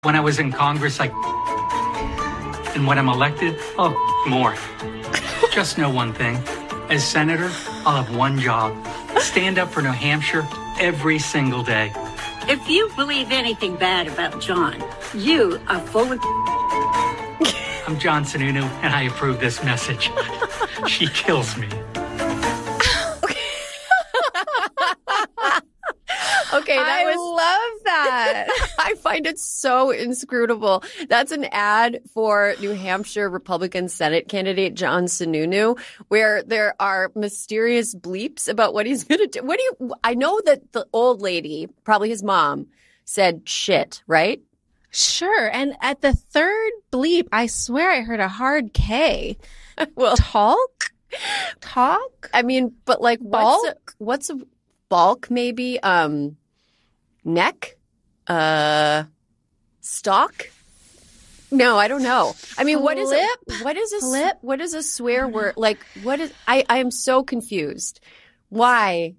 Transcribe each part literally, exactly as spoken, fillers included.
When I was in Congress, I... And when I'm elected, oh, more. Just know one thing. As senator, I'll have one job. Stand up for New Hampshire every single day. If you believe anything bad about John, you are full of... I'm John Sununu, and I approve this message. She kills me. Okay, that I was, love that. I find it so inscrutable. That's an ad for New Hampshire Republican Senate candidate John Sununu, where there are mysterious bleeps about what he's going to do. What do you? I know that the old lady, probably his mom, said shit, right? Sure. And at the third bleep, I swear I heard a hard K. Well, talk, talk. I mean, but like, what's a, what's a bulk? Maybe um, neck, uh, stock. No, I don't know. I mean, what is Flip? a, what is a Flip? what is a swear word? Like, what is? I I am so confused. Why?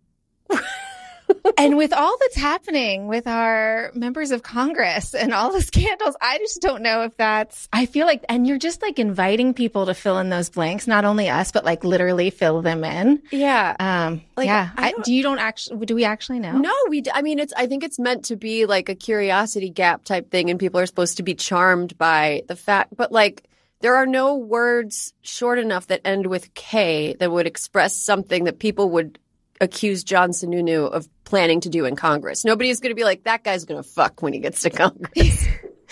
And with all that's happening with our members of Congress and all the scandals, I just don't know if that's, I feel like, and you're just like inviting people to fill in those blanks, not only us, but like literally fill them in. Yeah. Um, Like, yeah. I I don't- do you don't actually, do we actually know? No, we. d- I mean, it's. I think it's meant to be like a curiosity gap type thing, and people are supposed to be charmed by the fact. But like, there are no words short enough that end with K that would express something that people would accuse John Sununu of planning to do in Congress. Nobody is going to be like, that guy's going to fuck when he gets to Congress.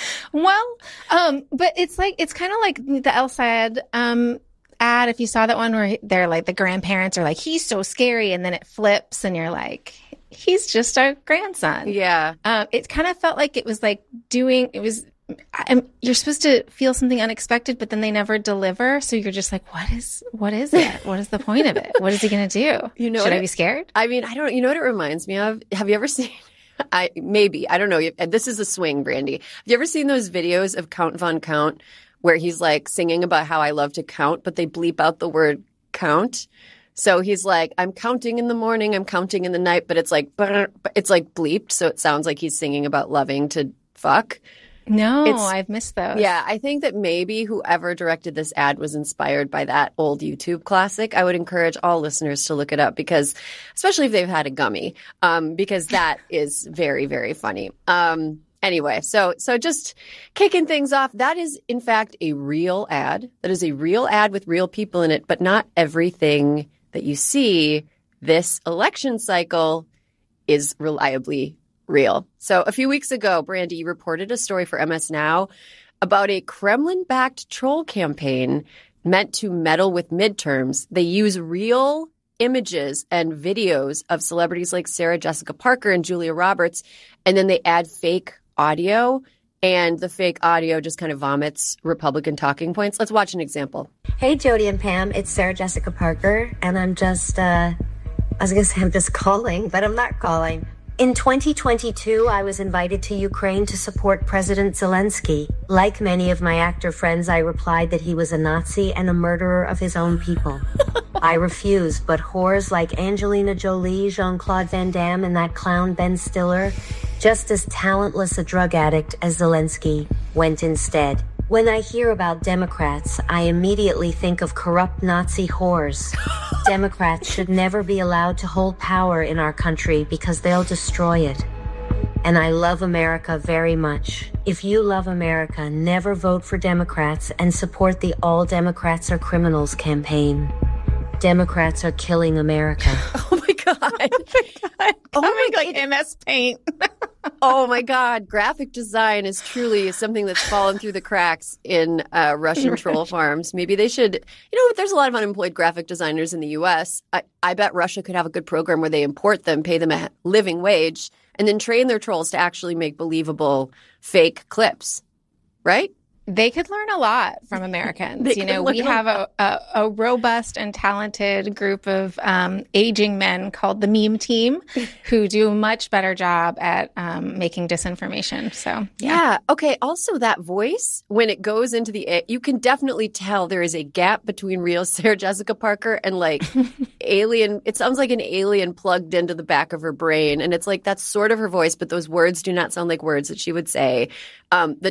Well, um, but it's like, it's kind of like the El Sayed, um, ad. If you saw that one where they're like, the grandparents are like, he's so scary. And then it flips and you're like, he's just our grandson. Yeah. Um, it kind of felt like it was like doing, it was, I'm, you're supposed to feel something unexpected, but then they never deliver. So you're just like, what is, what is it? What is the point of it? What is he going to do? You know Should what I it- be scared? I mean, I don't. You know what it reminds me of? Have you ever seen? I maybe I don't know. This is a swing, Brandy. Have you ever seen those videos of Count Von Count where he's like singing about how I love to count, but they bleep out the word count? So he's like, I'm counting in the morning, I'm counting in the night, but it's like, but it's like bleeped, so it sounds like he's singing about loving to fuck. No, It's- I've missed those. Yeah, I think that maybe whoever directed this ad was inspired by that old YouTube classic. I would encourage all listeners to look it up because, especially if they've had a gummy, um, because that is very, very funny. Um, anyway, so so just kicking things off, that is in fact a real ad. That is a real ad with real people in it, but not everything that you see this election cycle is reliably real. So a few weeks ago, Brandy, you reported a story for M S Now about a Kremlin-backed troll campaign meant to meddle with midterms. They use real images and videos of celebrities like Sarah Jessica Parker and Julia Roberts, and then they add fake audio, and the fake audio just kind of vomits Republican talking points. Let's watch an example. Hey, Jody and Pam, it's Sarah Jessica Parker, and I'm just, uh, I was going to say I'm just calling, but I'm not calling. In twenty twenty-two, I was invited to Ukraine to support President Zelensky. Like many of my actor friends, I replied that he was a Nazi and a murderer of his own people. I refused, but whores like Angelina Jolie, Jean-Claude Van Damme, and that clown Ben Stiller, just as talentless a drug addict as Zelensky, went instead. When I hear about Democrats, I immediately think of corrupt Nazi whores. Democrats should never be allowed to hold power in our country because they'll destroy it. And I love America very much. If you love America, never vote for Democrats and support the All Democrats Are Criminals campaign. Democrats are killing America. Oh my God. Oh my God, like M S Paint. Oh my God. Graphic design is truly something that's fallen through the cracks in uh, Russian troll farms. Maybe they should, you know, there's a lot of unemployed graphic designers in the U S. I, I bet Russia could have a good program where they import them, pay them a living wage, and then train their trolls to actually make believable fake clips. Right? They could learn a lot from Americans. They You could know, we learn a have a, a, a robust and talented group of um, aging men called the meme team who do a much better job at um, making disinformation. So, yeah. Yeah. Okay. Also, that voice, when it goes into the, you can definitely tell there is a gap between real Sarah Jessica Parker and like alien. It sounds like an alien plugged into the back of her brain. And it's like, that's sort of her voice, but those words do not sound like words that she would say. Um, the